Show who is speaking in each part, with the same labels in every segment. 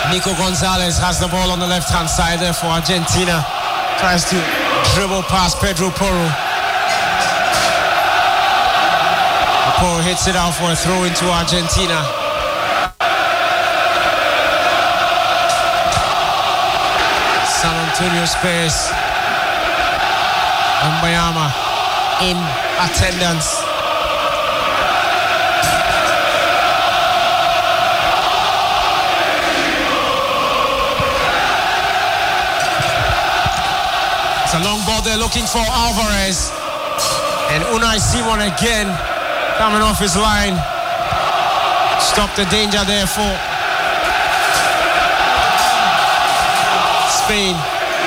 Speaker 1: Nico Gonzalez has the ball on the left-hand side there for Argentina. Tries to dribble past Pedro Porro. Porro hits it out for a throw into Argentina. San Antonio Spurs. Mbayama in attendance. It's a long ball there looking for Alvarez. And Unai Simon again coming off his line. Stop the danger there for Spain.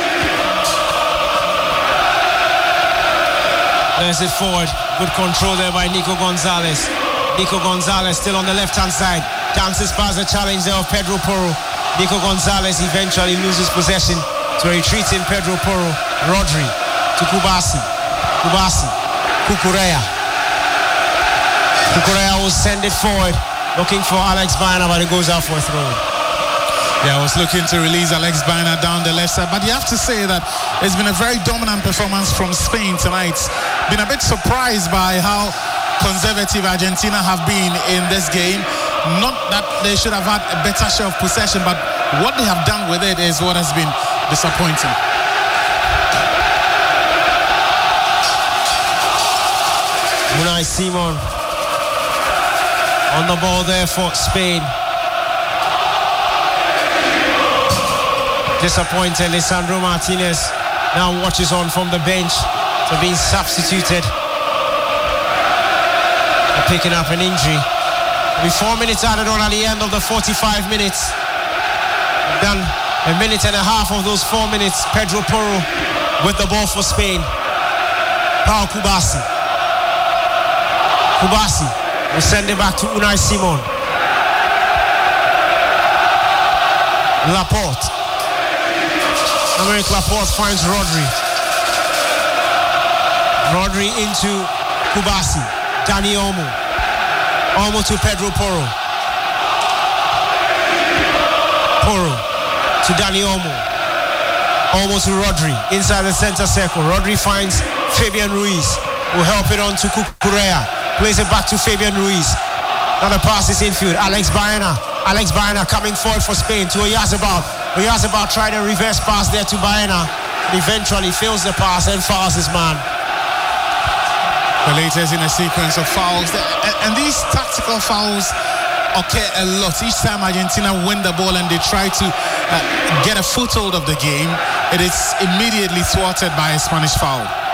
Speaker 1: There's it forward. Good control there by Nico Gonzalez. Nico Gonzalez still on the left-hand side. Dances past the challenge there of Pedro Porro. Nico Gonzalez eventually loses possession to a retreating Pedro Porro. Rodri to Kubasi. Cucurella. Cucurella will send it forward, looking for Alex Baena, but it goes out for a throw.
Speaker 2: Yeah, I was looking to release Alex Baena down the left side, but you have to say that it's been a very dominant performance from Spain tonight. Been a bit surprised by how conservative Argentina have been in this game. Not that they should have had a better share of possession, but what they have done with it is what has been disappointing.
Speaker 1: Unai Simon on the ball there for Spain. Disappointed. Lisandro Martinez now watches on from the bench to being substituted. Picking up an injury. Be 4 minutes added on at the end of the 45 minutes. We've done a minute and a half of those 4 minutes. Pedro Porro with the ball for Spain. Pau Kubasi. Kubasi will send it back to Unai Simon. Laporte. Aymeric Laporte finds Rodri. Rodri into Kubasi. Dani Olmo. Olmo to Pedro Porro. Porro to Dani Olmo. Olmo to Rodri. Inside the center circle. Rodri finds Fabian Ruiz. Will help it on to Cucurella. Plays it back to Fabian Ruiz. Now the pass is infield. Alex Baena coming forward for Spain to Oyarzabal. Oyarzabal tried a reverse pass there to Baena. Eventually fails the pass and fouls his man.
Speaker 2: The latest in a sequence of fouls. And these tactical fouls occur a lot. Each time Argentina win the ball and they try to get a foothold of the game, it is immediately thwarted by a Spanish foul.